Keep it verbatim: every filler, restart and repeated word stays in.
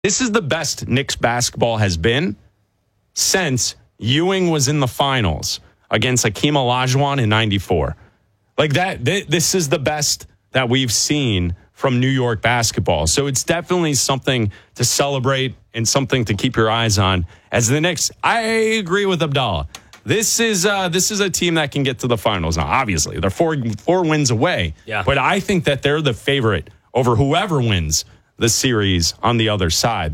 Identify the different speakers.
Speaker 1: This is the best Knicks basketball has been since Ewing was in the finals against Hakeem Olajuwon in ninety-four. Like that, th- this is the best that we've seen from New York basketball. So it's definitely something to celebrate and something to keep your eyes on. As the Knicks, I agree with Abdallah. This is uh, this is a team that can get to the finals. Now, obviously, they're four four wins away.
Speaker 2: Yeah.
Speaker 1: But I think that they're the favorite over whoever wins the series on the other side.